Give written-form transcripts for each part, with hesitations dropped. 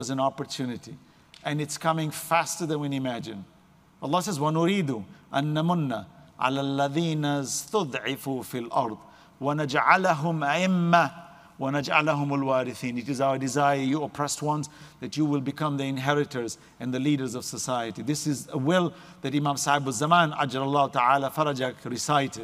There's an opportunity. And it's coming faster than we imagine. Allah says, وَنُرِيدُ أَن نَمُنَّ عَلَى الَّذِينَ اسْتُضْعِفُوا فِي الْأَرْضِ وَنَجْعَلَهُمْ أَئِمَّةً وَنَجْعَلَهُمْ الْوَارِثِينَ. It is our desire, you oppressed ones, that you will become the inheritors and the leaders of society. This is a will that Imam Sahib al-Zaman, Ajjalallahu Ta'ala Farajak, recited.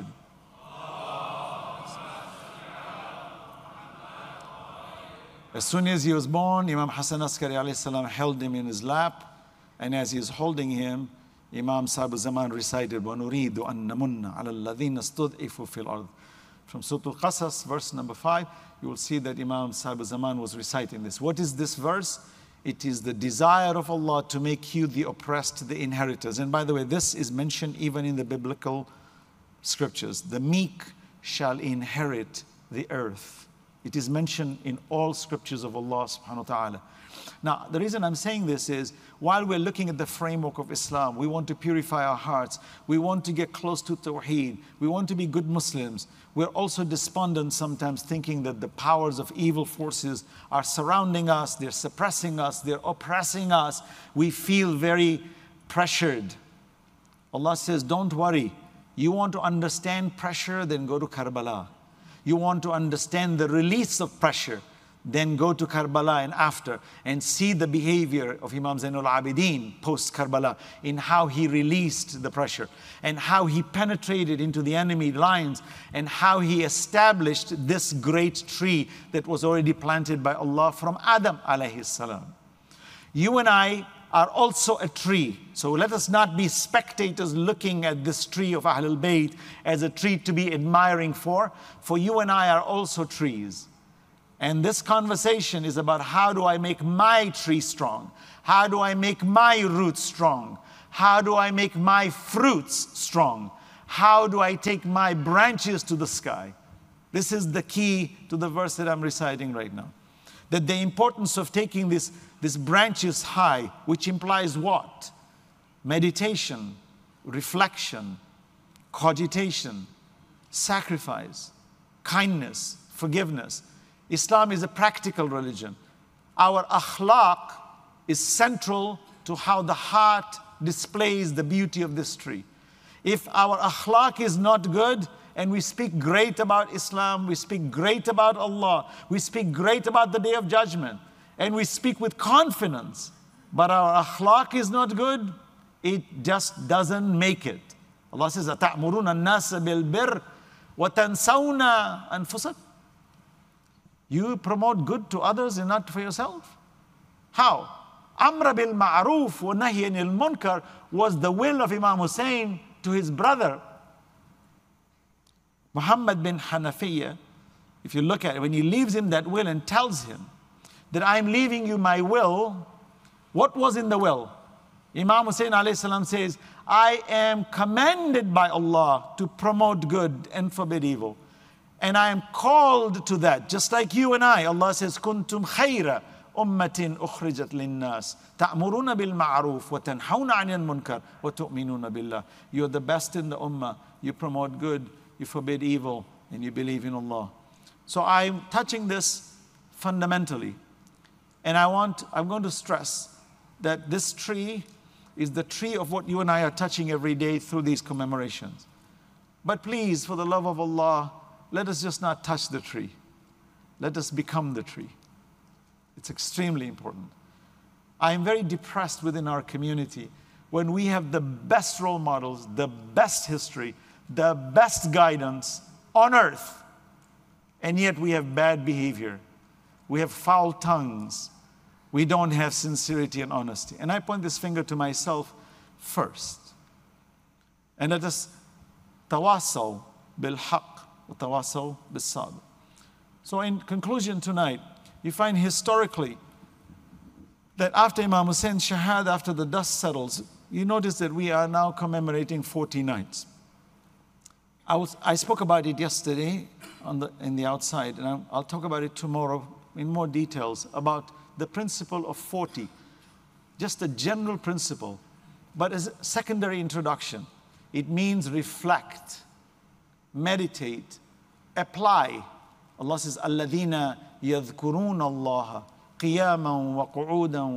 As soon as he was born, Imam Hassan Askari alayhi salam held him in his lap, and as he is holding him, Imam Sahib al-Zaman recited, وَنُرِيدُ أَن نَمُنَّ عَلَى الَّذِينَ اسْتُضْعِفُوا فِي الْأَرْضِ. From Surah Al-Qasas, verse number 5, you will see that Imam Sahib al-Zaman was reciting this. What is this verse? It is the desire of Allah to make you the oppressed, the inheritors. And by the way, this is mentioned even in the biblical scriptures. The meek shall inherit the earth. It is mentioned in all scriptures of Allah subhanahu wa ta'ala. Now, the reason I'm saying this is, while we're looking at the framework of Islam, we want to purify our hearts, we want to get close to Tawheed, we want to be good Muslims. We're also despondent sometimes, thinking that the powers of evil forces are surrounding us, they're suppressing us, they're oppressing us. We feel very pressured. Allah says, don't worry. You want to understand pressure, then go to Karbala. You want to understand the release of pressure, then go to Karbala and after, and see the behavior of Imam Zainul Abidin post-Karbala, in how he released the pressure, and how he penetrated into the enemy lines, and how he established this great tree that was already planted by Allah from Adam alayhi salam. You and I are also a tree. So let us not be spectators looking at this tree of Ahlul Bayt as a tree to be admiring for you and I are also trees. And this conversation is about, how do I make my tree strong? How do I make my roots strong? How do I make my fruits strong? How do I take my branches to the sky? This is the key to the verse that I'm reciting right now. That the importance of taking this branches high, which implies what? Meditation, reflection, cogitation, sacrifice, kindness, forgiveness. Islam is a practical religion. Our akhlaq is central to how the heart displays the beauty of this tree. If our akhlaq is not good, and we speak great about Islam, we speak great about Allah, we speak great about the Day of Judgment, and we speak with confidence, but our akhlaq is not good, it just doesn't make it. Allah says, أَتَأْمُرُونَ النَّاسَ بِالْبِرِّ وَتَنْسَوْنَ أَنفُسَكُمْ. You promote good to others and not for yourself? How? Amr bil ma'ruf wa nahy anil munkar was the will of Imam Hussein to his brother Muhammad bin Hanafiya. If you look at it, when he leaves him that will and tells him that I'm leaving you my will, what was in the will? Imam Hussein alayhi salam says, I am commanded by Allah to promote good and forbid evil. And I am called to that, just like you and I. Allah says, Kuntum khayra ummatin ukhrijat linnas ta'muruna bil ma'ruf wa tanhawna 'anil munkar wa tu'minuna billah. You're the best in the ummah. You promote good, you forbid evil, and you believe in Allah. So I'm touching this fundamentally. And I'm going to stress that this tree is the tree of what you and I are touching every day through these commemorations. But please, for the love of Allah, let us just not touch the tree. Let us become the tree. It's extremely important. I am very depressed within our community when we have the best role models, the best history, the best guidance on earth, and yet we have bad behavior. We have foul tongues. We don't have sincerity and honesty. And I point this finger to myself first. And let us tawasaw bil haqq. So in conclusion tonight, you find historically that after Imam Hussein's shahad, after the dust settles, you notice that we are now commemorating 40 nights. I spoke about it yesterday in the outside, and I'll talk about it tomorrow in more details about the principle of 40. Just a general principle, but as a secondary introduction. It means reflect, meditate, apply. Allah says, الَّذِينَ يَذْكُرُونَ اللَّهَ قياما وقعودا